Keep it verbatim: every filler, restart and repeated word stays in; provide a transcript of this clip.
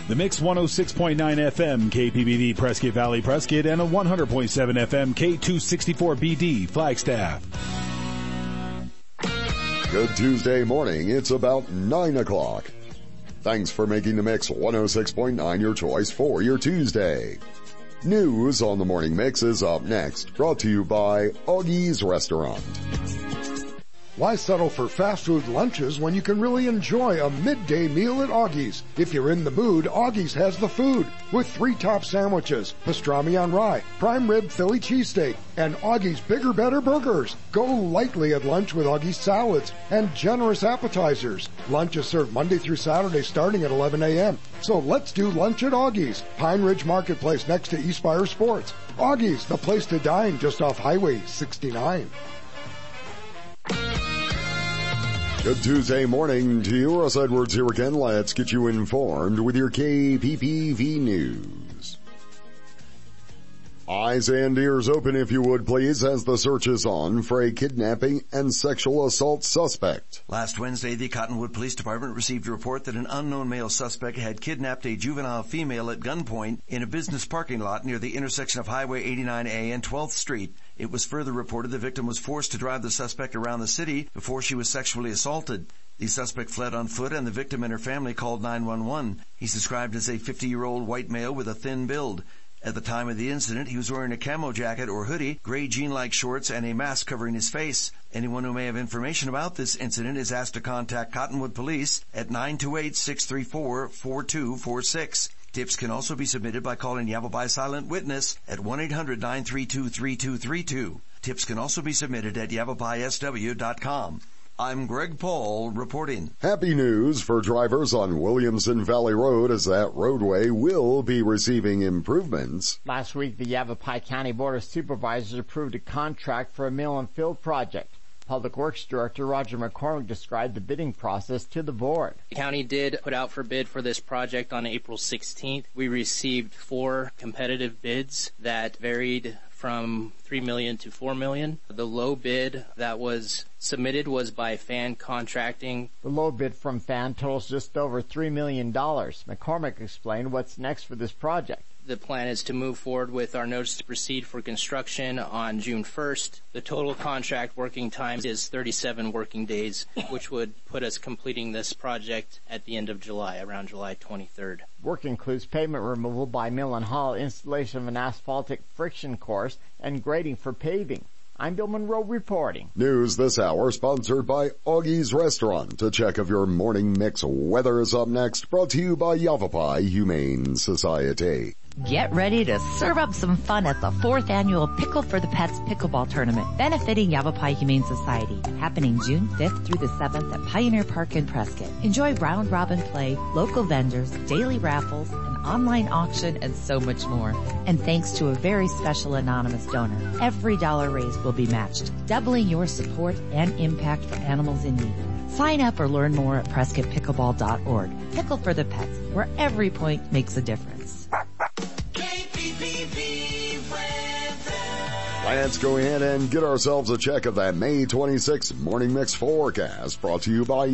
The Mix one oh six point nine F M, K P B D Prescott Valley Prescott, and a one hundred point seven F M, K two sixty-four B D Flagstaff. Good Tuesday morning. It's about nine o'clock. Thanks for making the Mix one oh six point nine your choice for your Tuesday. News on the Morning Mix is up next, brought to you by Augie's Restaurant. Why settle for fast food lunches when you can really enjoy a midday meal at Augie's? If you're in the mood, Augie's has the food with three top sandwiches, pastrami on rye, prime rib Philly cheesesteak, and Augie's Bigger Better Burgers. Go lightly at lunch with Augie's salads and generous appetizers. Lunch is served Monday through Saturday starting at eleven a.m. So let's do lunch at Augie's, Pine Ridge Marketplace next to Eastspire Sports. Augie's, the place to dine just off Highway sixty-nine. Good Tuesday morning to you. Russ Edwards here again. Let's get you informed with your K P P V News. Eyes and ears open, if you would, please, as the search is on for a kidnapping and sexual assault suspect. Last Wednesday, the Cottonwood Police Department received a report that an unknown male suspect had kidnapped a juvenile female at gunpoint in a business parking lot near the intersection of Highway eighty-nine A and twelfth Street. It was further reported the victim was forced to drive the suspect around the city before she was sexually assaulted. The suspect fled on foot, and the victim and her family called nine one one. He's described as a fifty-year-old white male with a thin build. At the time of the incident, he was wearing a camo jacket or hoodie, gray jean-like shorts, and a mask covering his face. Anyone who may have information about this incident is asked to contact Cottonwood Police at nine two eight, six three four, four two four six. Tips can also be submitted by calling Yavapai Silent Witness at one eight hundred, nine three two, three two three two. Tips can also be submitted at yavapai s w dot com. I'm Greg Paul reporting. Happy news for drivers on Williamson Valley Road, as that roadway will be receiving improvements. Last week, the Yavapai County Board of Supervisors approved a contract for a mill and fill project. Public Works Director Roger McCormick described the bidding process to the board. The county did put out for bid for this project on April sixteenth. We received four competitive bids that varied from three million dollars to four million dollars. The low bid that was submitted was by Fan Contracting. The low bid from Fan totals just over three million dollars. McCormick explained what's next for this project. The plan is to move forward with our notice to proceed for construction on June first. The total contract working time is thirty-seven working days, which would put us completing this project at the end of July, around July twenty-third. Work includes pavement removal by mill and hollow, installation of an asphaltic friction course, and grading for paving. I'm Bill Monroe reporting. News this hour sponsored by Augie's Restaurant. A check of your morning mix weather is up next, brought to you by Yavapai Humane Society. Get ready to serve up some fun at the fourth annual Pickle for the Pets Pickleball Tournament, benefiting Yavapai Humane Society, happening June fifth through the seventh at Pioneer Park in Prescott. Enjoy round-robin play, local vendors, daily raffles, an online auction, and so much more. And thanks to a very special anonymous donor, every dollar raised will be matched, doubling your support and impact for animals in need. Sign up or learn more at prescott pickleball dot org. Pickle for the Pets, where every point makes a difference. Let's go ahead and get ourselves a check of that May twenty-sixth Morning Mix forecast, brought to you by